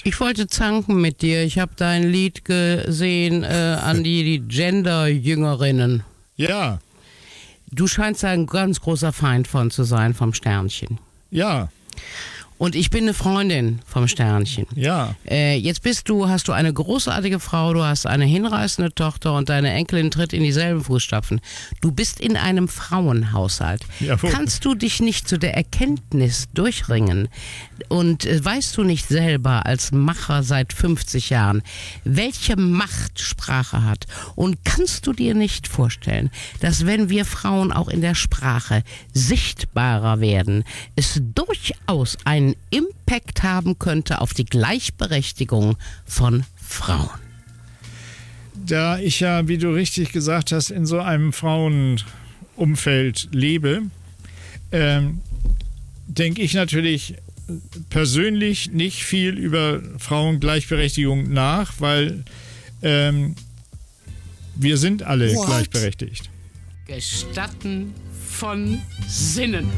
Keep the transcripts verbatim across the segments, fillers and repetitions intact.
Ich wollte zanken mit dir. Ich habe dein Lied gesehen äh, an die, die Gender-Jüngerinnen. Ja. Du scheinst da ein ganz großer Feind von zu sein, vom Sternchen. Ja. Und ich bin eine Freundin vom Sternchen. Ja. Äh, jetzt bist du, hast du eine großartige Frau, du hast eine hinreißende Tochter und deine Enkelin tritt in dieselben Fußstapfen. Du bist in einem Frauenhaushalt. Jawohl. Kannst du dich nicht zu der Erkenntnis durchringen und äh, weißt du nicht selber als Macher seit fünfzig Jahren, welche Macht Sprache hat? Und kannst du dir nicht vorstellen, dass wenn wir Frauen auch in der Sprache sichtbarer werden, es durchaus einen Impact haben könnte auf die Gleichberechtigung von Frauen? Da ich ja, wie du richtig gesagt hast, in so einem Frauenumfeld lebe, ähm, denke ich natürlich persönlich nicht viel über Frauengleichberechtigung nach, weil ähm, wir sind alle What? gleichberechtigt. Gestatten von Sinnen.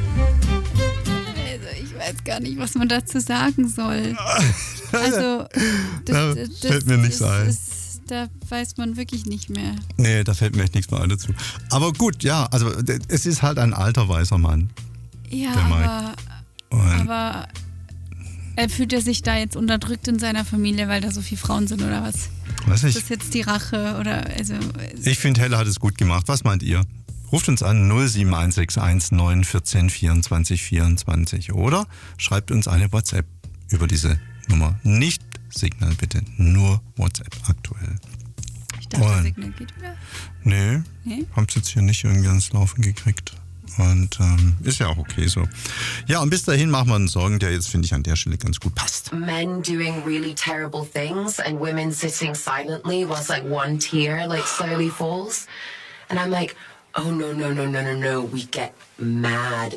Also ich weiß gar nicht, was man dazu sagen soll. Also, Da das, das, fällt mir nichts das, ein. das, da weiß man wirklich nicht mehr. Nee, da fällt mir echt nichts mehr ein dazu. Aber gut, ja, also es ist halt ein alter weißer Mann. Ja, Der Mike. aber, Und aber er fühlt er sich da jetzt unterdrückt in seiner Familie, weil da so viele Frauen sind oder was? weiß Ist ich, das jetzt die Rache oder also? ich finde, Helle hat es gut gemacht. Was meint ihr? Ruft uns an null sieben eins sechs eins neun eins vier vierundzwanzig vierundzwanzig oder schreibt uns eine WhatsApp über diese Nummer. Nicht Signal bitte, nur WhatsApp aktuell. Ich dachte, Und- das Signal geht wieder. Nee, Nee? haben's jetzt hier nicht irgendwie ans Laufen gekriegt. Und ähm, ist ja auch okay so. Ja, und bis dahin machen wir einen Song, der jetzt, finde ich, an der Stelle ganz gut passt. Men doing really terrible things and women sitting silently whilst like one tear like slowly falls. And I'm like, oh no, no, no, no, no, no. We get mad